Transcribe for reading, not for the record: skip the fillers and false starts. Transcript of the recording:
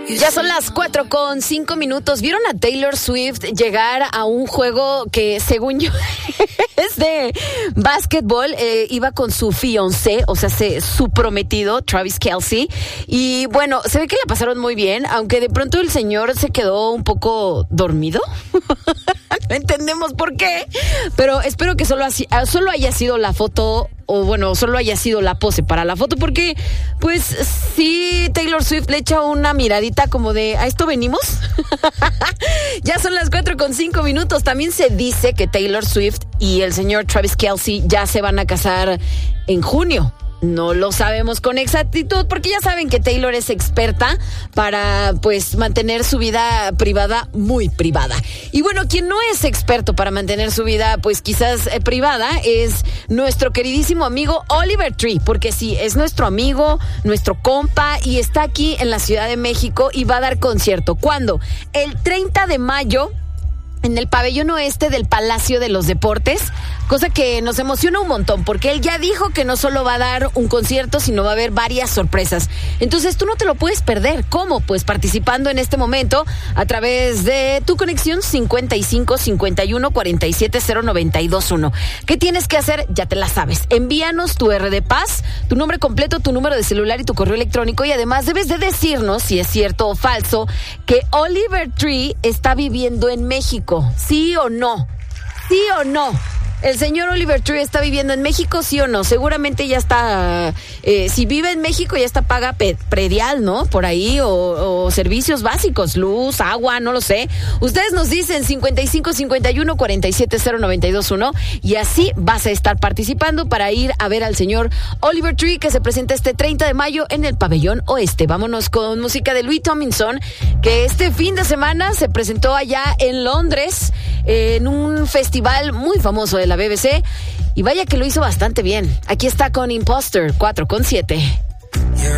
Ya son las 4:05. ¿Vieron a Taylor Swift llegar a un juego que, según yo, es de básquetbol? Iba con su fiancé, o sea, su prometido, Travis Kelce. Y bueno, se ve que la pasaron muy bien, aunque de pronto el señor se quedó un poco dormido. No entendemos por qué, pero espero que solo haya sido la foto, o bueno, solo haya sido la pose para la foto, porque pues sí, Taylor Swift le echa una miradita como de, ¿a esto venimos? Ya son las 4:05. También se dice que Taylor Swift y el señor Travis Kelce ya se van a casar en junio. No lo sabemos con exactitud, porque ya saben que Taylor es experta para, pues, mantener su vida privada muy privada. Y bueno, quien no es experto para mantener su vida, pues, quizás privada, es nuestro queridísimo amigo Oliver Tree, porque sí, es nuestro amigo, nuestro compa, y está aquí en la Ciudad de México y va a dar concierto. ¿Cuándo? El 30 de mayo. En el pabellón oeste del Palacio de los Deportes, cosa que nos emociona un montón, porque él ya dijo que no solo va a dar un concierto, sino va a haber varias sorpresas. Entonces tú no te lo puedes perder. ¿Cómo? Pues participando en este momento a través de tu conexión 55 51 47 0921. ¿Qué tienes que hacer? Ya te la sabes. Envíanos tu RD Paz, tu nombre completo, tu número de celular y tu correo electrónico, y además debes de decirnos si es cierto o falso que Oliver Tree está viviendo en México. ¿Sí o no? ¿Sí o no? ¿El señor Oliver Tree está viviendo en México, sí o no? Seguramente ya está, si vive en México ya está paga predial, ¿no? Por ahí, o servicios básicos, luz, agua, no lo sé. Ustedes nos dicen 55 51 47 0921, y así vas a estar participando para ir a ver al señor Oliver Tree, que se presenta este 30 de mayo en el Pabellón Oeste. Vámonos con música de Louis Tomlinson, que este fin de semana se presentó allá en Londres, en un festival muy famoso de la BBC, y vaya que lo hizo bastante bien. Aquí está con Imposter, 4:07.